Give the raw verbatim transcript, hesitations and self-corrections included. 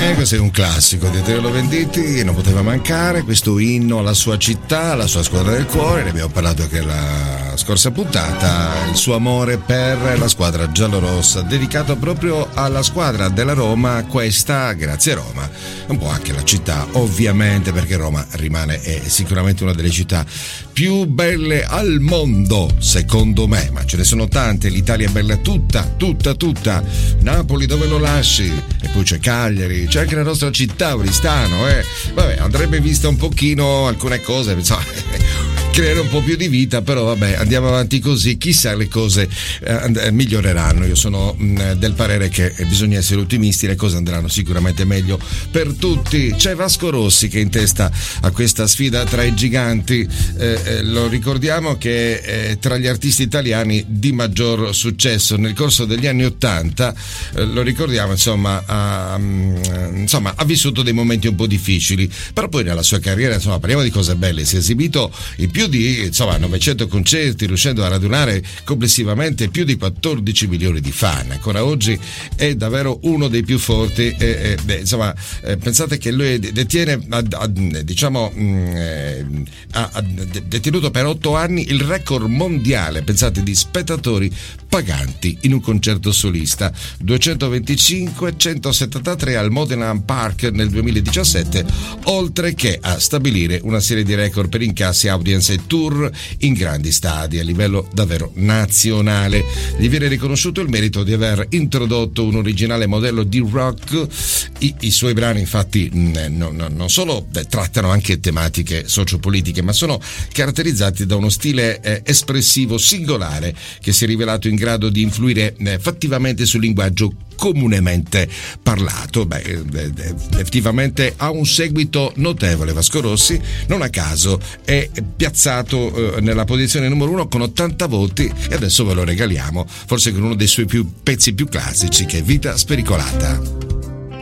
Eh, questo è un classico di Teodoro Venditti, non poteva mancare questo inno alla sua città, alla sua squadra del cuore. Ne abbiamo parlato anche la scorsa puntata, il suo amore per la squadra giallorossa, dedicato proprio alla squadra della Roma, questa grazie a Roma, un po' anche la città ovviamente, perché Roma rimane è sicuramente una delle città più belle al mondo secondo me, ma ce ne sono tante, l'Italia è bella tutta, tutta, tutta, Napoli dove lo lasci, e poi c'è Cagliari, c'è anche la nostra città, Oristano, eh. Vabbè, andrebbe vista un pochino alcune cose, insomma, creare un po' più di vita, però vabbè, andiamo avanti così, chissà le cose eh, miglioreranno. Io sono mh, del parere che bisogna essere ottimisti, le cose andranno sicuramente meglio per tutti. C'è Vasco Rossi che è in testa a questa sfida tra i giganti, eh, eh, lo ricordiamo che è tra gli artisti italiani di maggior successo nel corso degli anni Ottanta, eh, lo ricordiamo, insomma ha, mh, insomma ha vissuto dei momenti un po' difficili, però poi nella sua carriera, insomma, parliamo di cose belle, si è esibito in più di insomma novecento concerti, riuscendo a radunare complessivamente più di quattordici milioni di fan. Ancora oggi è davvero uno dei più forti, e, e, insomma eh, pensate che lui detiene ha, ha, diciamo mh, ha, ha detenuto per otto anni il record mondiale, pensate, di spettatori paganti in un concerto solista, duecentoventicinque centosettantatré al Modena Park nel duemiladiciassette, oltre che a stabilire una serie di record per incassi, audience e tour in grandi stadi a livello davvero nazionale. Gli viene riconosciuto il merito di aver introdotto un originale modello di rock. I, i suoi brani infatti non, non solo trattano anche tematiche sociopolitiche, ma sono caratterizzati da uno stile eh, espressivo singolare che si è rivelato in grado di influire eh, fattivamente sul linguaggio comunemente parlato. Beh, effettivamente ha un seguito notevole Vasco Rossi, non a caso è piazzato eh, nella posizione numero uno con ottanta voti, e adesso ve lo regaliamo, forse con uno dei suoi più pezzi più classici, che è Vita Spericolata.